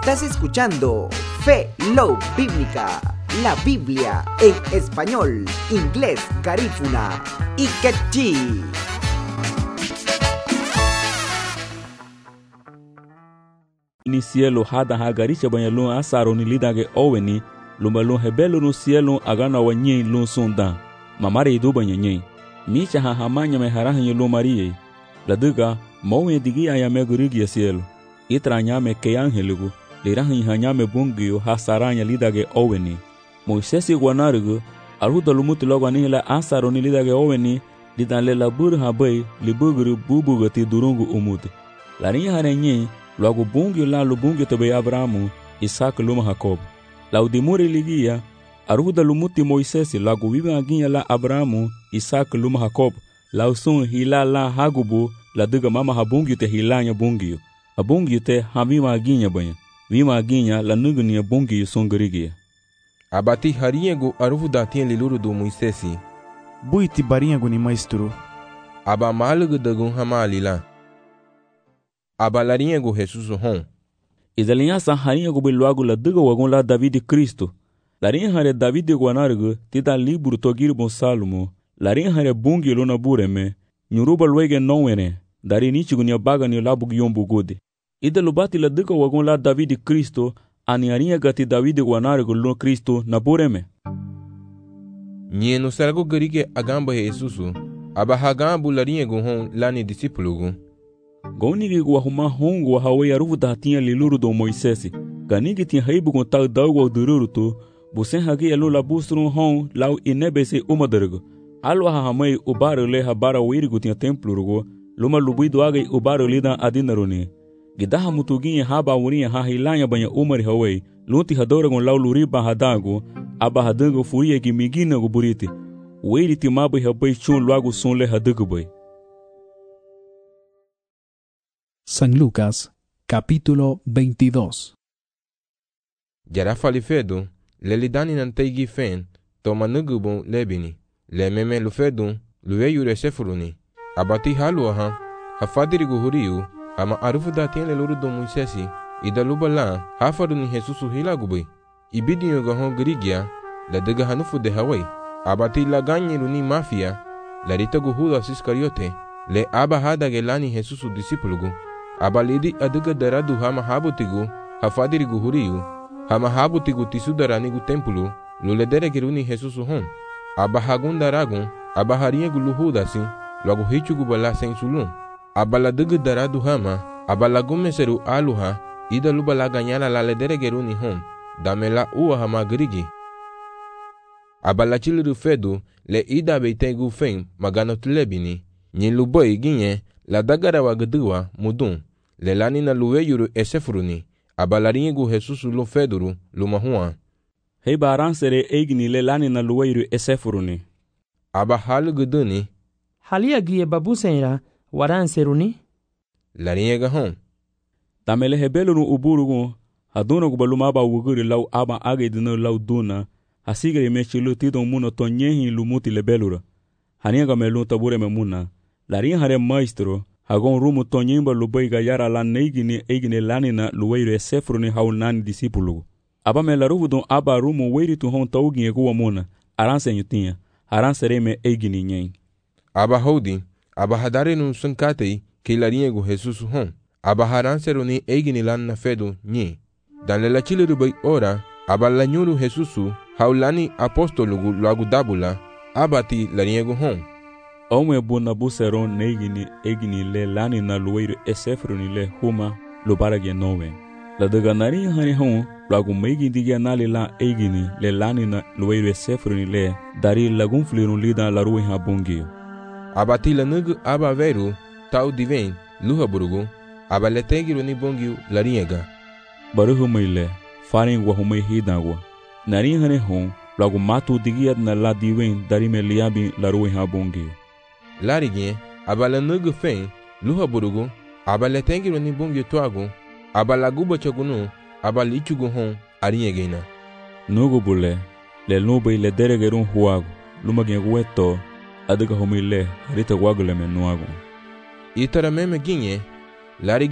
Estás escuchando Fe Love Bíblica, la Biblia en español, inglés, garífuna y quechí. Ni cielo hada hagaricha banyalun asaro ni lidage oweni lumbalun hebelu no cielo agana wanyi lun sunda mamare idu banyenye micha hamanya me harahan yelu marie laduga mowe digi aya me gurigi cielo itranya me ke angeligu lirahan hanya me bungio hasaranya lidage oweni Moisés guanarugo aruda lumuti logani la asaro ni lidage oweni lidan la bur habai libuguru bubugati durungu umuti lani harenye Logo bungi la lubungi tobe Abrahamu, Isaac luma Jacob. La udimuri ligia, aruda lumuti Moisés, logo viva aginha la Abrahamu, Isaac luma Jacob. La usun hila la hagubu, la duga mama habungi te hilanya bungi. Habungi te havima aginha banha. Vima aginha la nugunia bungi sungrigia. Abati hariego aruda tien liluru do Moisés. Buiti baringo ni maestro. Aba malugo dagun hamalila. Abalarinha go Jesus hon. Izalinha saharinha go beluago la duga wagon la David Cristo. Larinha hare David guanargo tida libro togir bon Salmo. Larinha hare bungi lona bureme. Nyuruba luege nowene. Dari nichigo nia baga ni labu gyombu gode. Ida lubati la duga wagon la David Cristo. Ani arinha gati David guanargo lo Cristo na bureme. Nye no sargo garige agamba Jesusu. Aba hagambu larinha go hon lani discípulo go. Gaunigi guahuma hongo wa hawe aruvu dahatinha liluru do Moisés. Ganigi tinha heibu com tal dago ao dururu tu. Busen hagi elu la busrun hon lau inebese umadargo. Alu hahamai ubaro le habara wirigu tinha templo rugo. Luma lubuido agai ubaro lida adinaruni. Gidaha mutuginha haba urinha hahilanya banha umari hawe. Lunti hadoragon lau luriba hadago. Aba hadango furia gimigina go buriti. Wiri timabai habai chun luago son le hadago bai. San Lucas, capítulo 22. Jara falifedo, lelidani nanteigi fen, toma nugubon lebini, le meme lufedun, luwe yure sefuruni, abati haluaha, hafadirigu huriu, ama arufu datien leluru do Moisesi, ida lubala, hafaduni Jesusu hilagubui, ibidi yugahon grigia, la dega hanufu de Hawaii, abati la ganyiruni mafia, la ritagu Judas Iscariote, le aba hadage lani Jesusu disipulugu, abalidi aduga daradu hama habutigu hafadirigu huriu hama habutigu tisudaranigu tempulu luledere giruni Jesusu hon abahagun daragun abahariegu luhudasi lagu hichugu bala sensulun abaladuga daradu hama abalagun meseru aluha ida lubala ganyala la ledere giruni hon damela uwa hama grigi abalachiliru fedu le ida beitegu fen magano tulebini nyiluboy ginye la dagara wagduwa mudun le lani na luweyuru esefuruni abalaringu Jesusu lo feduru lumahua Hei baransere eigni le lani na luweyuru esefuruni aba halu guduni halia gie babusenra waranseruni lariega hon tamele hebelunu uburugu haduna gubaluma aba wuguri lau aba agedina lau duna hasigre mechilu tidon muno tonyehi lumuti lebelura haniega melu tabure memuna Larin hare maestro, hagon rumu tonyimba lubaiga yara la neigini eigini lanina luweiro esefruni haunani disipulugu. Aba me laruvu don aba rumu weiri tu hon tauginye kuwa muna, aranse nyutinha, aranse reme eigini nyen. Aba hodi, aba hadare nun sunkatei, ke lariego Jesusu hon. Aba haranse runi eigini lanina fedo nye. Dan le la chile rubai ora, aba la nyuru Jesusu, haulani apostolugu luagu dabula, abati lariego hon. Ome buna buseron neigini egini le lani na luweiro esefruni le huma lubarage nowe. La daga nari hani hon lagu meigi digia nali la egini le lani na luweiro esefruni le dari lagun flirun lida la ruwe habungio. Abati la nugu aba veru tau diven luha burugu aba le tegiru ni bungio la riega. Baruhu meile faring wahume hidagwa. Nari hani hon lagu matu digia na la diven dari me liabi la ruwe habungio. Larigien, abala nugu fen, luha burugu, abala tengiru ni bungi tuagu, abala guba chagunu, abala ichugu hon, ariegena. Nugu bule, le nube le deregerun huagu, lumagien gueto, adiga homile, harita wagule menuagu. Itara meme ginye, Larigien